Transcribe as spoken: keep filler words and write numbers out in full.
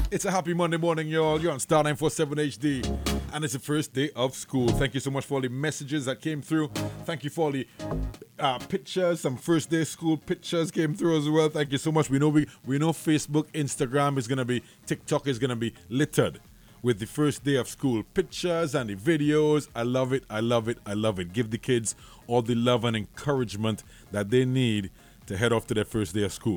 It's a happy Monday morning, y'all. You're on Star nine forty-seven H D, and it's the first day of school. Thank you so much for all the messages that came through. Thank you for all the uh, pictures. Some first day school pictures came through as well. Thank you so much. We know we we know Facebook, Instagram is gonna be, TikTok is gonna be littered with the first day of school pictures and the videos. I love it. I love it. I love it. Give the kids all the love and encouragement that they need to head off to their first day of school.